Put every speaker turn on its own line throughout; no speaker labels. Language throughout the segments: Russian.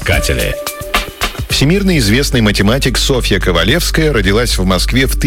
искатели.
Всемирно известный математик Софья Ковалевская родилась в Москве в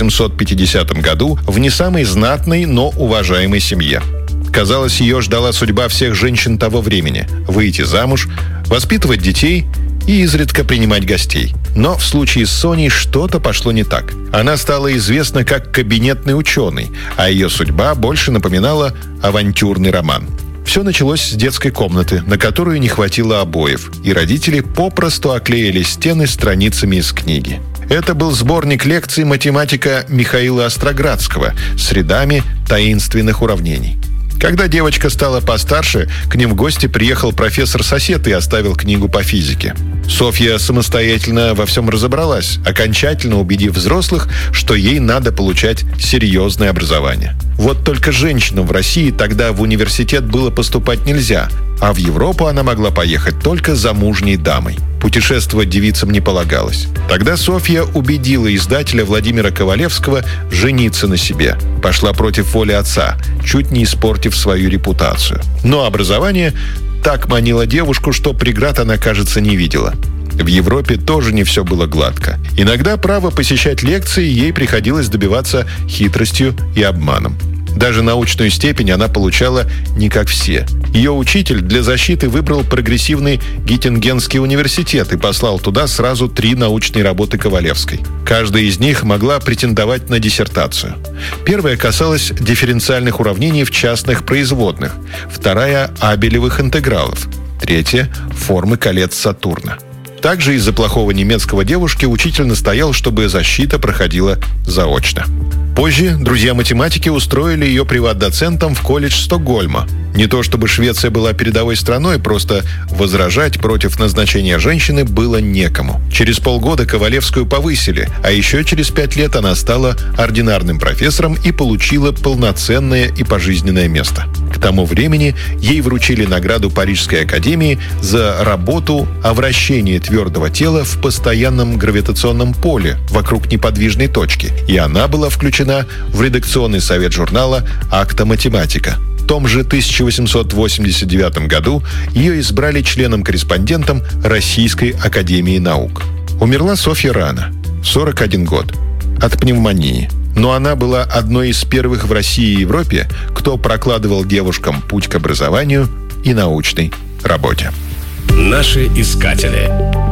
1850 году в не самой знатной, но уважаемой семье. Казалось, ее ждала судьба всех женщин того времени – выйти замуж, воспитывать детей и изредка принимать гостей. Но в случае с Соней что-то пошло не так. Она стала известна как кабинетный ученый, а ее судьба больше напоминала авантюрный роман. Все началось с детской комнаты, на которую не хватило обоев, и родители попросту оклеили стены страницами из книги. Это был сборник лекций математика Михаила Остроградского с рядами таинственных уравнений. Когда девочка стала постарше, к ним в гости приехал профессор-сосед и оставил книгу по физике. Софья самостоятельно во всем разобралась, окончательно убедив взрослых, что ей надо получать серьезное образование. Вот только женщинам в России тогда в университет было поступать нельзя, а в Европу она могла поехать только замужней дамой. Путешествовать девицам не полагалось. Тогда Софья убедила издателя Владимира Ковалевского жениться на себе. Пошла против воли отца, чуть не испортив свою репутацию. Но образование так манило девушку, что преград она, кажется, не видела. В Европе тоже не все было гладко. Иногда право посещать лекции ей приходилось добиваться хитростью и обманом. Даже научную степень она получала не как все. Ее учитель для защиты выбрал прогрессивный Геттингенский университет и послал туда сразу 3 научные работы Ковалевской. Каждая из них могла претендовать на диссертацию. Первая касалась дифференциальных уравнений в частных производных, вторая – абелевых интегралов, третья – формы колец Сатурна. Также из-за плохого немецкого девушки учитель настоял, чтобы защита проходила заочно. Позже друзья математики устроили ее приват-доцентом в колледж Стокгольма. Не то чтобы Швеция была передовой страной, просто возражать против назначения женщины было некому. Через полгода Ковалевскую повысили, а еще через 5 лет она стала ординарным профессором и получила полноценное и пожизненное место. К тому времени ей вручили награду Парижской академии за работу о вращении твердого тела в постоянном гравитационном поле вокруг неподвижной точки, и она была включена в редакционный совет журнала «Акта математика». В том же 1889 году ее избрали членом-корреспондентом Российской академии наук. Умерла Софья рано, 41 год, от пневмонии. Но она была одной из первых в России и Европе, кто прокладывал девушкам путь к образованию и научной работе.
Наши искатели.